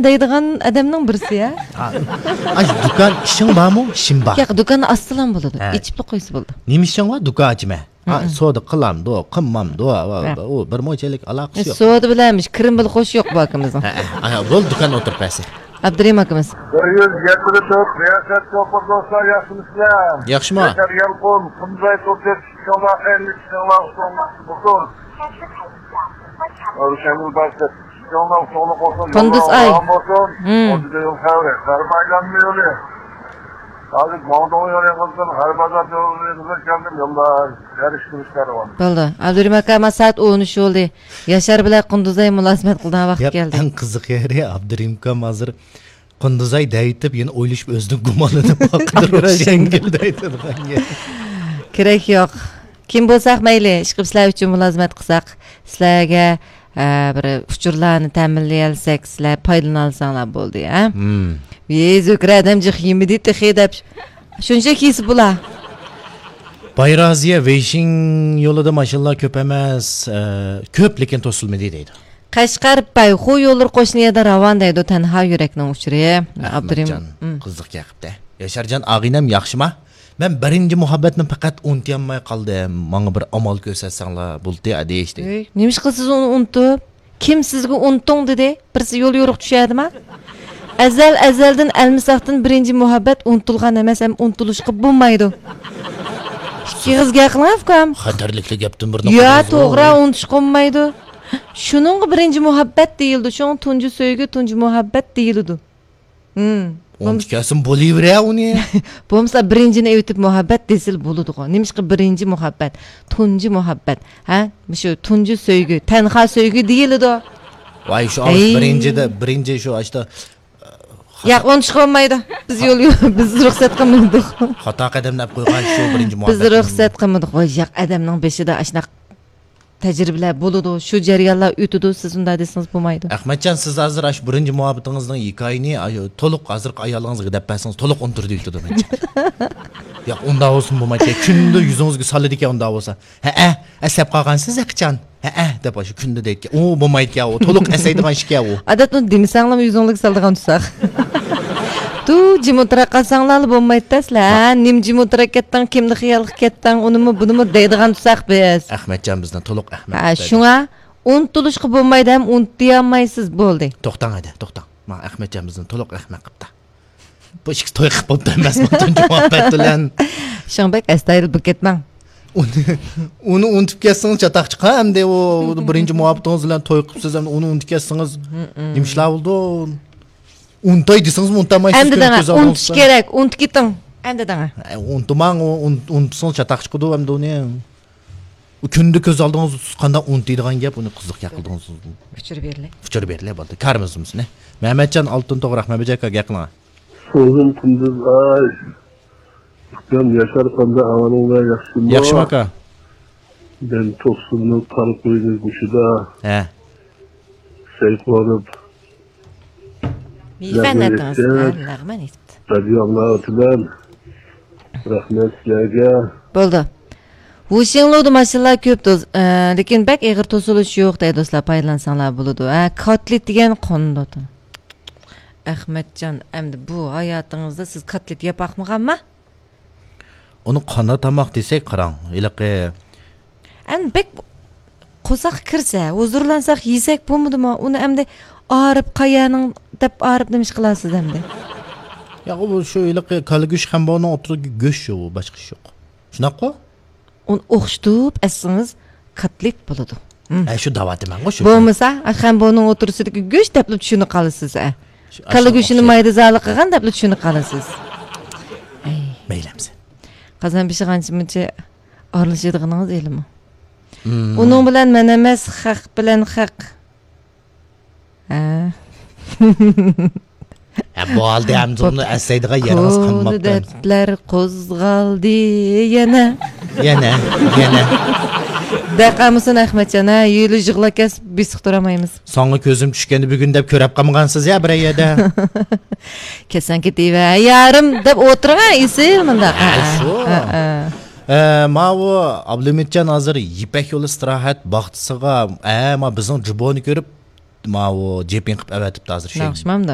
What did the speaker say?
deydigan adamning birisi ya. Ay dukan işin var mı? İşin var. Yo'q, do'konni ostidan bo'ladi. Ichib qo'ysa bo'ldi. Nima ishing bor? Dukan ochma. Soda qilamdi, qilmamdi, u bir mo'chalik aloqasi yo'q. Soda bilanmish, kirim bil qo'sh yo'q bu akimizning. Bo'l dukan o'tirpasi. Abdurim akamiz. 174 Riyasat Chopur do'stlar, yaxshimisizlar? Yaxshimi? Yalqon, Qumzay to'rtga inshaalloh xayrli ishlar bo'lsin. Arushamil barcha inshaalloh sog'lik olsun. Qunduz ay. O'zida yo'l xavri, qarbaylanmi yo'li. Hozir Mo'g'don yo'lingizdan G'arbazor yo'lingizga keldim, yo'llar yarishtirishlar bor. Bo'ldi. Abdurim akam soat 13 bo'ldi. Yashar bilan Qunduzay mulozimat qilgan vaqt keldi. Eng qiziq yeri Abdurim akam hozir Qunduzay deytib, yana o'ylashib o'zining gumonini qidirib shengildaydi. Kerak yo'q. Kim bo'lsak mayli, ishqib sizlar uchun mulozimat qilsak, sizlarga bir uchurlarni ta'minlay olsak, sizlar foydalana olsanglar bo'ldi, ha? Yezukra adam jihimidi texidab. Shuncha kesib bular. Bayraziya Veyshin yo'lida mashinalar ko'p emas, ko'p lekin to'silmaydi deydi. Qashqar Bayxu yo'llar qo'shniyada ravon deydi, tanha yurakning uchri. Abdurim qiziq gapda. Yasharjon ag'inam yaxshimi? Men birinchi muhabbatni faqat unutmay qoldim. Menga bir amal ko'rsatsanglar bo'ldi, deyishdi. Nimish qilsiz uni unutib? Kim sizga unutding dedi? Birsi yo'l yo'riq tushadimi? Azaldan almisaqdan birinchi muhabbat unutilgan emas, ham unutulishqa bo'lmaydi. Qizga qilavkam. Xatarlikli gapdan bir Ya, to'g'ri, unutish qolmaydi. Shuning birinchi muhabbat deyildi, shuning tunji sevgi, tunji muhabbat deyildi. Unutkasin bo'laverar uni. Bo'lmasa birinchini evitib muhabbat desil bo'ladi-ku. Nimishqa birinchi muhabbat, tunji muhabbat, ha? Shu tunji sevgi, tanha sevgi deyildi. Voy, shu birinchi shu ashta Yaqon chiqolmaydi. Biz ruxsat qilmadik. Xato qadamlab qo'ygan shu birinchi muhabbat. Biz ruxsat qilmadik. Voy, yo'q, adamning beshida ashunaq tajribalar bo'ladi, shu jarayonlar o'tadi, siz unday desangiz bo'lmaydi. Ahmadjon, siz hozir shu birinchi muhabbatingizning hikoyani to'liq hozir ayolingizga deb bersangiz, to'liq untirdi o'tadi mencha. Yo'q, unda bo'lsin bo'lmaydi. Kunda yuzingizga soladi ekan unda bo'lsa. Asab qolgansiz aqchon. Deb shu kunda deydi. U bo'lmaydi ekan, u to'liq asaydigan ish ekan u. Odatda demasanglar yuzingizga soladigan tusak. Tu jimotra qasanglar bo'lmaydi sizlar. Nim jimotra ketdan, kimni xiyol ketdan, unimi bunimi deydigan tusak biz. Ahmadjon bizdan to'liq Ahmad. Shunga unutulishqa bo'lmaydi, ham unutay olmaysiz bo'ldi. To'xtang edi, to'xtang. Men Ahmadjon bizdan to'liq Ahmad qilibdi. Bu ish to'y qilib bo'ldi emasmi? Tunji muhabbat bilan. Shunbek astayil bu ketmang. Uni unutib ketsangiz chatoq chiqar, hamda u birinchi muhabbatingiz bilan to'y qilibsiz, ham uni unutib ketsangiz nimishlar bo'ldi? Untay desangiz unutamaysiz. Endi unutish kerak, unutib keting. Endi danga. Unutmang, unutsangiz chatoq chiqadi, hamda uni kunda ko'z oldingizda qanday unutadigan gap, uni qiziq qildingiz. Fuchur berilay bo'ldi. Karmizmisni. Mehmetjon Oltin to'g'ri Rahmatbek aka qiling. So'zim Qunduz ay. Ben Yaşar Kanda havanınla yaxşımı. Yaxşı aka. Ben Tosunlu tanıp koyduğum kuşuda. He. Seyflanıp. Mifannatınız. Lağman etdi. Radiyallahu ötülen. Rahmet sizlerge. Bo'ldi. Vuşinlo'da maşallah köp do'st. Lekin bak eg'ir to'silish yo'q deydi do'stlar, foydalansanlar bo'ladi. Kotlet degan qonunda. Ahmadjon, endi bu hayotingizda siz kotlet yapaqmıganmi? Onu qana tamoq desak, qarang, iliqi. Endi bek qo'saq kirsa, huzurlansak, yesak bo'lmadimi? Uni endi arib qayaning deb arib nima qilasiz endi? Ya bu shu iliqi kalgush ham borning o'tirigi go'sht yo'q, boshqa ish yo'q. Shunaqa? Uni o'xshitib assangiz kotlet bo'ladi. Shu da'vatiman-ku shu. Bo'lmasa, ham borning o'tirisidagi go'sht deb tushunib qolasiz. Kalgushni mayda zali qilgan deb tushunib qolasiz. Maylamsiz. Qazan pishig'anchimcha aralashadiganingiz elmi? Uning bilan men emas, haq bilan haq. Bu halda ham zonni asaydigan yeringiz qolmabdi. Dardlar qo'zg'aldi yana. Daqamısan Ahmadjon, yo'li yig'lakas bisiq turamaymiz. So'nggi ko'zim tushganda bugun deb ko'rib qolgansiz ya bir yerda. Kesan ketiva, yarim deb o'tirgan isil menda. Ma bu Abdumitjon hozir Yipak yo'li istirohat baxtisiga, ma bizning jiboni ko'rib, ma bu jepin qilib avatibdi hozir shay.